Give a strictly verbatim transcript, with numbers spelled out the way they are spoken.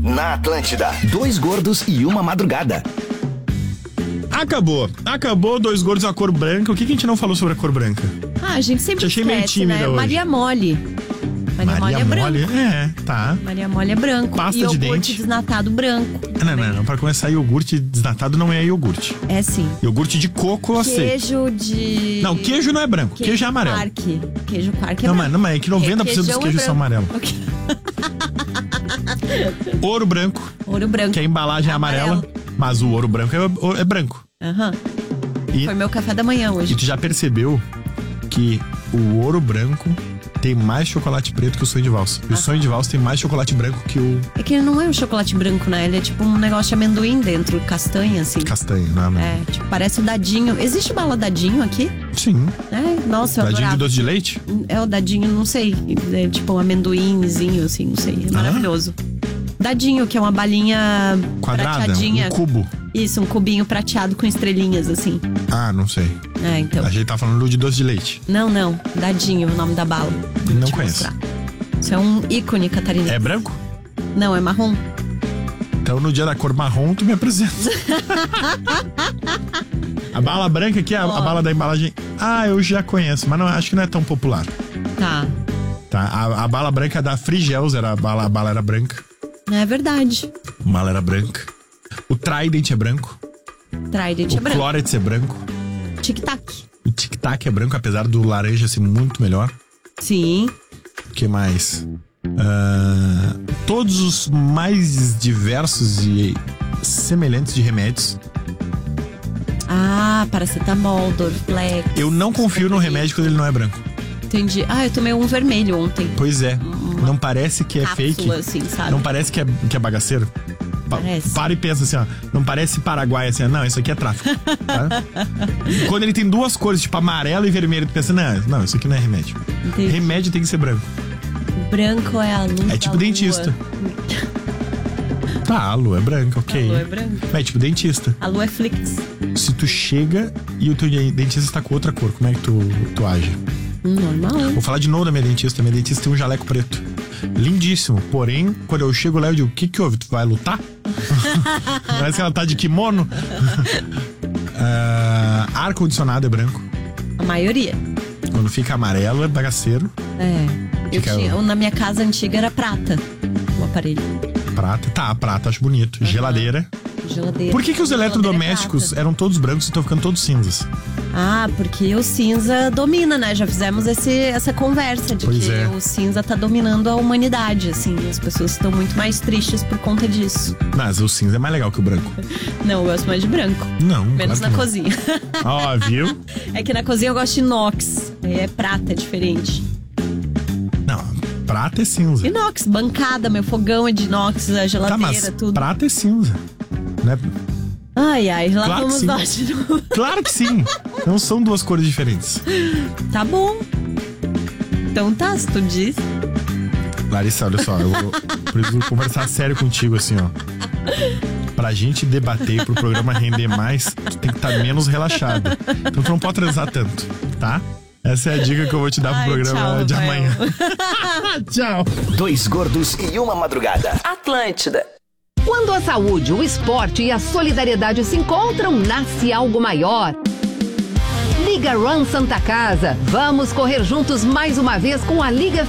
na Atlântida. Dois gordos e uma madrugada. Acabou. Acabou Dois Gordos e a Cor Branca. O que, que a gente não falou sobre a cor branca? Ah, a gente sempre Te achei esquece, meio tímida né? hoje. Maria Mole. Maria, Mole é Mole? branco. É, tá. Maria Mole é branco. Pasta e de iogurte dente. desnatado branco. Não, não, não. Pra começar, iogurte desnatado não é iogurte. É sim. Iogurte de coco eu aceito. Queijo de... Não, queijo não é branco. Queijo, queijo é amarelo. Quark. Queijo quark é Não, branco. mas, não, mas é que noventa por cento dos Queijão é queijos são branco. amarelos. Ouro branco, Ouro branco. que a embalagem é amarela, Amarelo. mas o ouro branco é, é branco. Aham. E, Foi meu café da manhã hoje. e tu já percebeu que o ouro branco tem mais chocolate preto que o sonho de valsa. E o sonho de valsa tem mais chocolate branco que o É que ele não é um chocolate branco, né? Ele é tipo um negócio de amendoim dentro, castanha, assim. castanho, né? É, tipo, parece o dadinho. Existe bala dadinho aqui? Sim. É, nossa, eu Dadinho adorava. de doce de leite? É o dadinho, não sei. É tipo um amendoinzinho, assim, não sei. É maravilhoso. Dadinho, que é uma balinha Quadrada? prateadinha. Um cubo? Isso, um cubinho prateado com estrelinhas, assim. Ah, não sei. É, então. A gente tá falando de doce de leite. Não, não. Dadinho, o nome da bala. Vou Não te conheço. mostrar. Isso é um ícone catarinense. É branco? Não, é marrom. Então no dia da cor marrom tu me apresenta. A bala branca aqui, a, a bala da embalagem. Ah, eu já conheço, mas não, acho que não é tão popular. Tá. Tá, a, a bala branca da Frigels, era a bala, a bala era branca. É verdade. A bala era branca. O Trident é branco. Trident O é branco. Clorets é branco. Tic-tac. O Tic Tac é branco, apesar do laranja ser muito melhor. Sim. O que mais? Ah, todos os mais diversos e semelhantes de remédios. Ah, paracetamol, Dorflex. Eu não confio no remédio quando ele não é branco. Entendi. Ah, eu tomei um vermelho ontem. Pois é. Não parece que é Cápsula, fake. assim, sabe? Não parece que é, que é bagaceiro. Pa- Parece. Para e pensa assim, ó. Não parece Paraguai assim, ó, não, isso aqui é tráfico. Tá? Quando ele tem duas cores, tipo amarelo e vermelho, tu pensa, não, não, isso aqui não é remédio. Entendi. Remédio tem que ser branco. Branco é a luz É da tipo lua. dentista. Tá, a lua é branca, ok. A lua é branca. É tipo dentista. A lua é flix. Se tu chega e o teu dentista está com outra cor, como é que tu, tu age? Normal. Vou falar de novo da minha dentista. Minha dentista tem um jaleco preto. Lindíssimo. Porém, quando eu chego lá, eu digo, o que que houve? Tu vai lutar? Parece que ela tá de kimono. uh, Ar-condicionado é branco. A maioria. Quando fica amarelo é bagaceiro. É. Eu Fica- tinha, na minha casa antiga era prata o aparelho. Prata. Tá, prata, acho bonito. Geladeira. Geladeira. Por que que os Geladeira é eletrodomésticos prata. eram todos brancos e estão ficando todos cinzas? Ah, porque o cinza domina, né? Já fizemos esse, essa conversa de Pois que é. o cinza tá dominando a humanidade, assim. E as pessoas estão muito mais tristes por conta disso. Mas o cinza é mais legal que o branco. Não, eu gosto mais de branco. Não, Menos claro na que não. cozinha. Ó, viu? É que na cozinha eu gosto de inox. Aí é prata, é diferente. Não, prata é cinza. Inox, bancada, meu fogão é de inox, a Tá, geladeira, mas tudo. prata é cinza. Né? Ai, ai, lá Claro que vamos sim. nós de novo. Claro que sim. Não são duas cores diferentes. Tá bom. Então tá, se tu diz. Larissa, olha só, eu vou, preciso conversar sério contigo, assim, ó. Pra gente debater e pro programa render mais, tu tem que estar menos relaxada. Então tu não pode transar tanto, tá? Essa é a dica que eu vou te dar pro Ai, programa tchau, de Rafael. amanhã. Tchau. Dois gordos e uma madrugada. Atlântida. Quando a saúde, o esporte e a solidariedade se encontram, nasce algo maior. Liga Run Santa Casa. Vamos correr juntos mais uma vez com a Liga